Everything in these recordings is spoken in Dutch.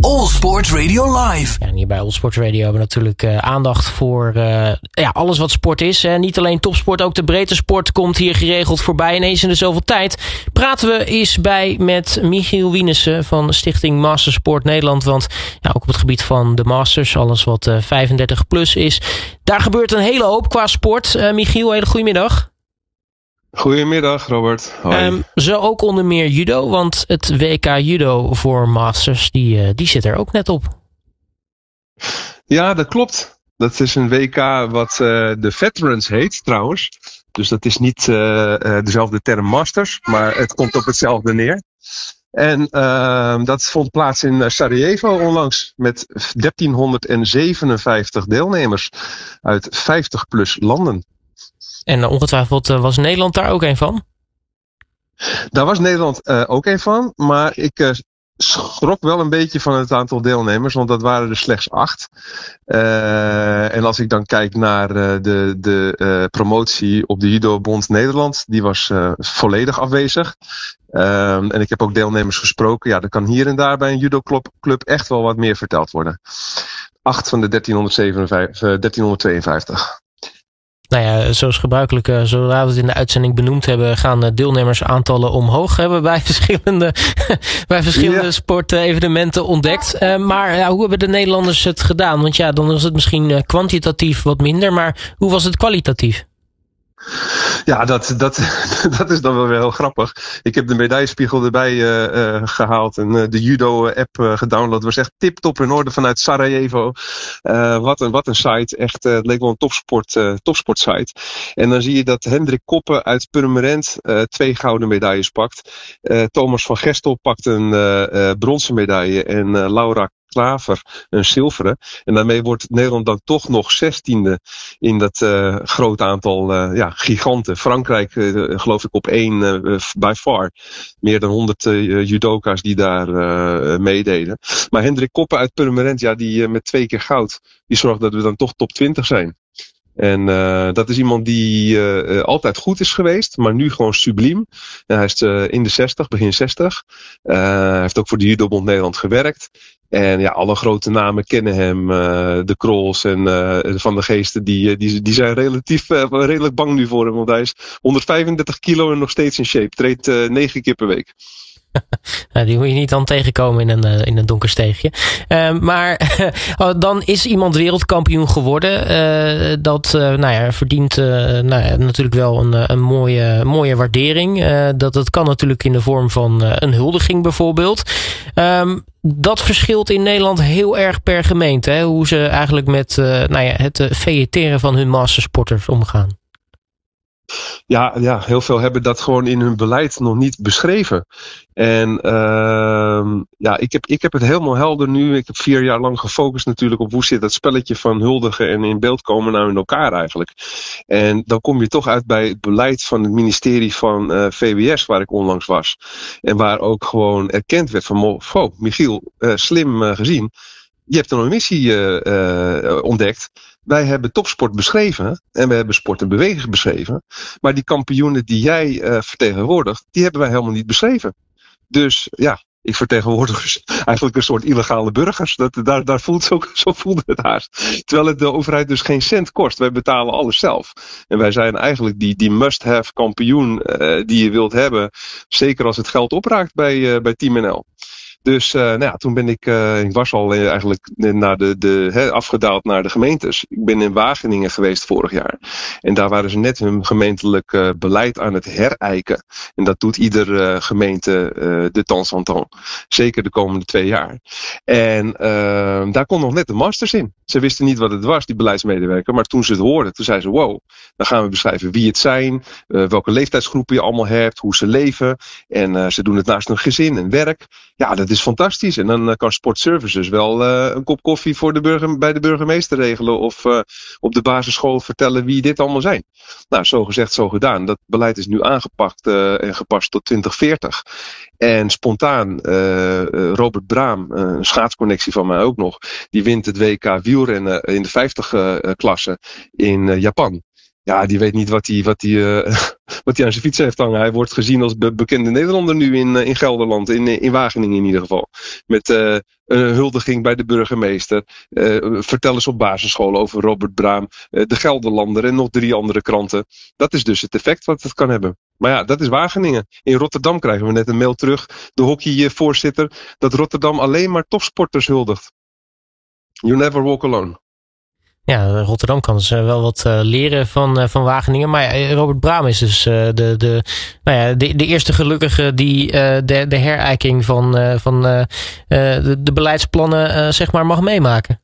All Sport Radio Live. Ja, en hier bij All Sport Radio hebben we natuurlijk aandacht voor alles wat sport is. Niet alleen topsport, ook de breedte sport komt hier geregeld voorbij. En eens in de zoveel tijd praten we eens bij met Michiel Wienissen van Stichting Mastersport Nederland. Want ja, ook op het gebied van de Masters, alles wat 35 plus is, daar gebeurt een hele hoop qua sport. Michiel, hele goedemiddag. Goedemiddag, Robert. Hoi. Zo ook onder meer judo, want het WK judo voor Masters, die zit er ook net op. Ja, dat klopt. Dat is een WK wat de Veterans heet, trouwens. Dus dat is niet dezelfde term Masters, maar het komt op hetzelfde neer. En dat vond plaats in Sarajevo onlangs met 1357 deelnemers uit 50 plus landen. En ongetwijfeld was Nederland daar ook een van? Daar was Nederland ook een van, maar ik schrok wel een beetje van het aantal deelnemers, want dat waren er slechts 8. En als ik dan kijk naar de promotie op de Judo Bond Nederland, die was volledig afwezig. En ik heb ook deelnemers gesproken. Ja, er kan hier en daar bij een judoclub echt wel wat meer verteld worden. 8 van de 1352. Nou ja, zoals gebruikelijk, zodra we het in de uitzending benoemd hebben, gaan deelnemersaantallen omhoog. Hebben bij verschillende sportevenementen ontdekt. Maar hoe hebben de Nederlanders het gedaan? Want ja, dan is het misschien kwantitatief wat minder, maar hoe was het kwalitatief? Ja, dat is dan wel weer heel grappig. Ik heb de medaillespiegel erbij gehaald en de judo-app gedownload. Het was echt tip-top in orde vanuit Sarajevo. Wat een site. Echt, het leek wel een topsport site. En dan zie je dat Hendrik Koppen uit Purmerend 2 gouden medailles pakt. Thomas van Gestel pakt een bronzen medaille en Laura Klaver een zilveren. En daarmee wordt Nederland dan toch nog 16e in dat groot aantal giganten. Frankrijk geloof ik op 1 by far. Meer dan 100 judoka's die daar meededen. Maar Hendrik Koppen uit Purmerend, ja, die met 2 keer goud, die zorgt dat we dan toch top 20 zijn. En dat is iemand die altijd goed is geweest, maar nu gewoon subliem. Hij is in de 60, begin 60. Hij heeft ook voor de Judo Bond Nederland gewerkt. En ja, alle grote namen kennen hem. De Krols en Van de Geesten, die zijn redelijk bang nu voor hem. Want hij is 135 kilo en nog steeds in shape. Treedt 9 keer per week. Die moet je niet dan tegenkomen in een donker steegje. Maar dan is iemand wereldkampioen geworden. Dat verdient natuurlijk wel een mooie waardering. Dat kan natuurlijk in de vorm van een huldiging bijvoorbeeld. Dat verschilt in Nederland heel erg per gemeente. Hè? Hoe ze eigenlijk met het vegeteren van hun mastersporters omgaan. Ja, heel veel hebben dat gewoon in hun beleid nog niet beschreven. En ik heb het helemaal helder nu. Ik heb 4 jaar lang gefocust natuurlijk op hoe zit dat spelletje van huldigen en in beeld komen nou in elkaar eigenlijk. En dan kom je toch uit bij het beleid van het ministerie van VWS waar ik onlangs was. En waar ook gewoon erkend werd van, Michiel, slim gezien. Je hebt een missie ontdekt. Wij hebben topsport beschreven en we hebben sport en beweging beschreven. Maar die kampioenen die jij vertegenwoordigt, die hebben wij helemaal niet beschreven. Dus ja, ik vertegenwoordig eigenlijk een soort illegale burgers. Daar zo voelde het haast. Terwijl het de overheid dus geen cent kost. Wij betalen alles zelf. En wij zijn eigenlijk die must-have kampioen die je wilt hebben. Zeker als het geld opraakt bij Team NL. Dus toen ben ik was al eigenlijk naar afgedaald naar de gemeentes. Ik ben in Wageningen geweest vorig jaar. En daar waren ze net hun gemeentelijk beleid aan het herijken. En dat doet iedere gemeente de temps en temps. Zeker de komende 2 jaar. En daar kon nog net de masters in. Ze wisten niet wat het was, die beleidsmedewerker. Maar toen ze het hoorden, toen zeiden ze, wow, dan gaan we beschrijven wie het zijn. Welke leeftijdsgroepen je allemaal hebt, hoe ze leven. En ze doen het naast hun gezin en werk. Ja, dat is fantastisch. En dan kan Sport Services wel een kop koffie voor bij de burgemeester regelen. Of op de basisschool vertellen wie dit allemaal zijn. Nou, zo gezegd, zo gedaan. Dat beleid is nu aangepakt en gepast tot 2040. En spontaan, Robert Braam, een schaatsconnectie van mij ook nog. Die wint het WK wielrennen in de 50 klasse in Japan. Ja, die weet niet wat hij aan zijn fiets heeft hangen. Hij wordt gezien als bekende Nederlander nu in Gelderland, in Wageningen in ieder geval. Met een huldiging bij de burgemeester. Vertel eens op basisschool over Robert Braam, de Gelderlander en nog 3 andere kranten. Dat is dus het effect wat het kan hebben. Maar ja, dat is Wageningen. In Rotterdam krijgen we net een mail terug, de hockeyvoorzitter, dat Rotterdam alleen maar topsporters huldigt. You never walk alone. Ja, Rotterdam kan dus wel wat leren van Wageningen. Maar ja, Robert Braam is dus de eerste gelukkige die de herijking van de beleidsplannen zeg maar mag meemaken.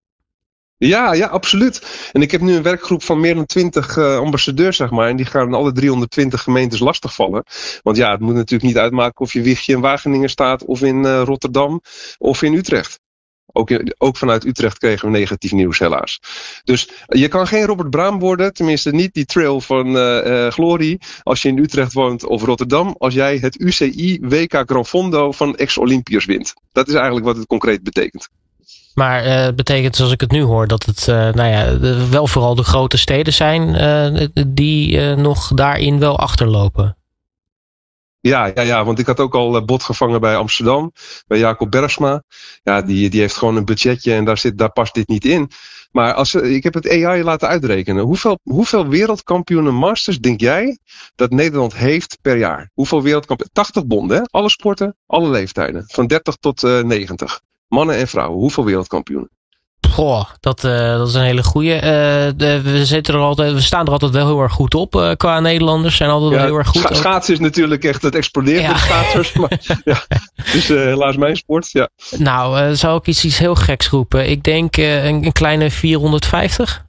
Ja, absoluut. En ik heb nu een werkgroep van meer dan 20 ambassadeurs, zeg maar. En die gaan alle 320 gemeentes lastigvallen. Want ja, het moet natuurlijk niet uitmaken of je wichtje in Wageningen staat, of in Rotterdam, of in Utrecht. Ook vanuit Utrecht kregen we negatief nieuws, helaas. Dus je kan geen Robert Braam worden, tenminste niet die trail van glorie, als je in Utrecht woont of Rotterdam, als jij het UCI WK Gran Fondo van ex-Olympiërs wint. Dat is eigenlijk wat het concreet betekent. Maar het betekent, zoals ik het nu hoor, dat het wel vooral de grote steden zijn die nog daarin wel achterlopen. Ja, want ik had ook al bot gevangen bij Amsterdam, bij Jacob Bergsma. Ja, die heeft gewoon een budgetje en daar past dit niet in. Maar ik heb het AI laten uitrekenen. Hoeveel wereldkampioenen Masters denk jij dat Nederland heeft per jaar? Hoeveel wereldkampioenen? 80 bonden, hè? Alle sporten, alle leeftijden. Van 30 tot 90. Mannen en vrouwen. Hoeveel wereldkampioenen? Goh, dat is een hele goeie. We staan er altijd wel heel erg goed op qua Nederlanders. Zijn altijd wel heel erg goed. Schaatsen is natuurlijk echt, het explodeert met schaatsers. Maar ja, dus helaas mijn sport. Ja. Nou, zou ik iets heel geks roepen? Ik denk een kleine 450.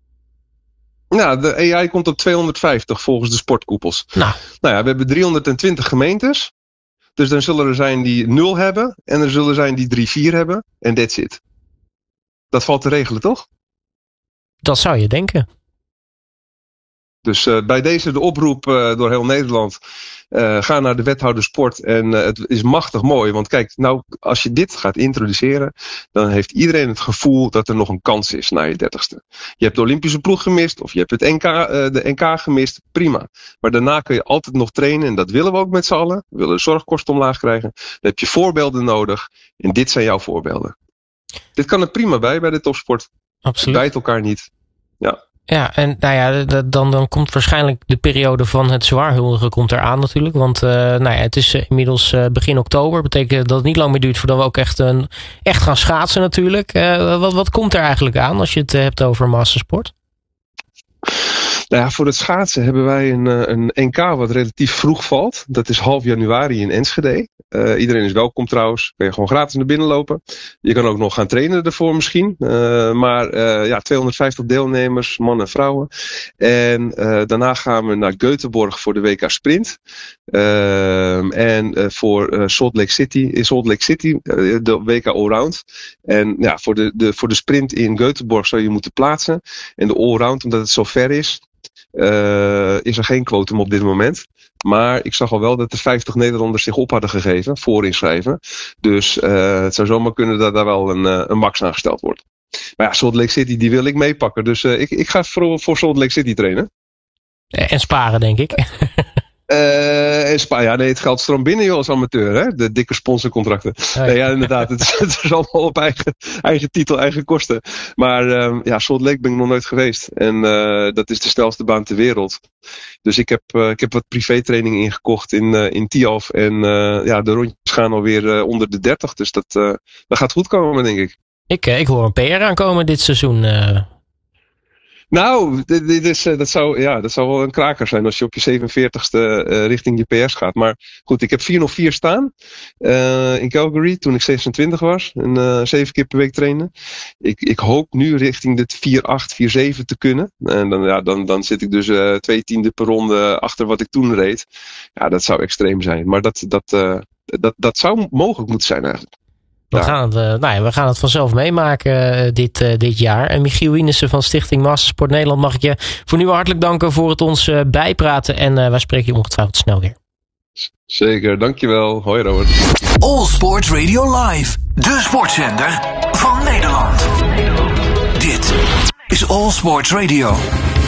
Nou, de AI komt op 250 volgens de sportkoepels. Nou ja, we hebben 320 gemeentes. Dus dan zullen er zijn die 0 hebben. En er zullen zijn die 3, 4 hebben. En that's it. Dat valt te regelen, toch? Dat zou je denken. Dus bij deze de oproep door heel Nederland. Ga naar de wethouder sport. En het is machtig mooi. Want kijk, nou, als je dit gaat introduceren, dan heeft iedereen het gevoel dat er nog een kans is na je 30ste. Je hebt de Olympische ploeg gemist. Of je hebt de NK gemist. Prima. Maar daarna kun je altijd nog trainen. En dat willen we ook met z'n allen. We willen de zorgkosten omlaag krijgen. Dan heb je voorbeelden nodig. En dit zijn jouw voorbeelden. Dit kan er prima bij de topsport. Absoluut. Het bijt elkaar niet. Ja. Ja, en nou ja, dan komt waarschijnlijk de periode van het zwaarhuldigen komt eraan natuurlijk. Want het is inmiddels begin oktober. Betekent dat het niet lang meer duurt voordat we ook echt gaan schaatsen natuurlijk. Wat komt er eigenlijk aan als je het hebt over mastersport? Nou ja, voor het schaatsen hebben wij een NK wat relatief vroeg valt. Dat is half januari in Enschede. Iedereen is welkom trouwens. Kun je gewoon gratis naar binnen lopen. Je kan ook nog gaan trainen ervoor misschien. Maar 250 deelnemers, mannen en vrouwen. En daarna gaan we naar Göteborg voor de WK Sprint. En voor Salt Lake City, de WK Allround. En ja, voor de sprint in Göteborg zou je moeten plaatsen. En de Allround, omdat het zo ver is er geen quotum op dit moment. Maar ik zag al wel dat er 50 Nederlanders zich op hadden gegeven, voor inschrijven. Dus het zou zomaar kunnen dat daar wel een max aangesteld wordt. Maar ja, Salt Lake City, die wil ik meepakken. Dus ik ga voor Salt Lake City trainen. En sparen, denk ik. Het geld stroomt binnen, joh, als amateur, hè? De dikke sponsorcontracten. Nee, ja, inderdaad, het is allemaal op eigen titel, eigen kosten. Maar Salt Lake ben ik nog nooit geweest. En dat is de snelste baan ter wereld. Dus ik heb wat privétraining ingekocht in Tialf. En de rondjes gaan alweer onder de 30. Dus dat gaat goed komen, denk ik. Ik hoor een PR aankomen dit seizoen. Nou, dat zou wel een kraker zijn als je op je 47ste richting je PS gaat. Maar goed, ik heb 404 staan in Calgary toen ik 26 was. En 7 keer per week trainen. Ik hoop nu richting de 4.8, 4.7 te kunnen. En dan zit ik dus 2 tiende per ronde achter wat ik toen reed. Ja, dat zou extreem zijn. Maar dat zou mogelijk moeten zijn eigenlijk. We gaan het vanzelf meemaken dit jaar. En Michiel Wienissen van Stichting Mastersport Nederland, mag ik je voor nu hartelijk danken voor het ons bijpraten. En wij spreken je ongetwijfeld snel weer. Zeker, dankjewel. Hoi Robert. All Sport Radio Live, de sportzender van Nederland. Dit is All Sport Radio.